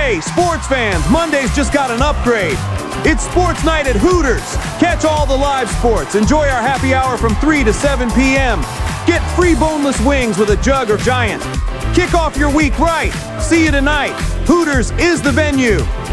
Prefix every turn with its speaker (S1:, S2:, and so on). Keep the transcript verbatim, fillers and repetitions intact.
S1: Hey, sports fans, Monday's just got an upgrade. It's sports night at Hooters. Catch all the live sports. Enjoy our happy hour from three to seven p.m. Get free boneless wings with a jug or giant. Kick off your week right. See you tonight. Hooters is the venue.